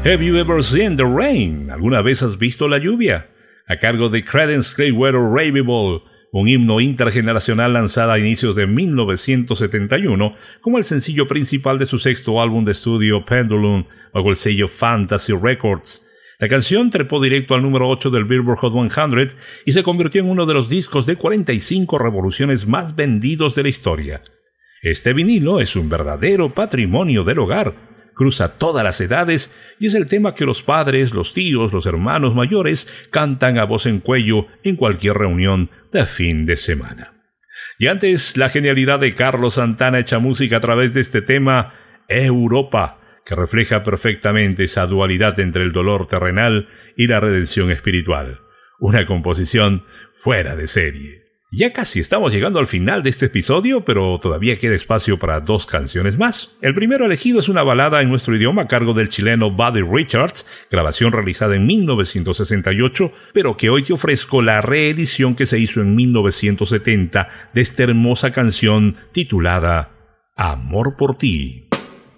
Have you ever seen the rain? ¿Alguna vez has visto la lluvia? A cargo de Creedence Clearwater Revival, un himno intergeneracional lanzado a inicios de 1971 como el sencillo principal de su sexto álbum de estudio Pendulum, bajo el sello Fantasy Records. La canción trepó directo al número 8 del Billboard Hot 100 y se convirtió en uno de los discos de 45 revoluciones más vendidos de la historia. Este vinilo es un verdadero patrimonio del hogar. Cruza todas las edades y es el tema que los padres, los tíos, los hermanos mayores cantan a voz en cuello en cualquier reunión de fin de semana. Y antes, la genialidad de Carlos Santana hecha música a través de este tema, Europa, que refleja perfectamente esa dualidad entre el dolor terrenal y la redención espiritual. Una composición fuera de serie. Ya casi estamos llegando al final de este episodio, pero todavía queda espacio para 2 canciones más. El primero elegido es una balada en nuestro idioma a cargo del chileno Buddy Richards, grabación realizada en 1968, pero que hoy te ofrezco la reedición que se hizo en 1970 de esta hermosa canción titulada Amor por ti.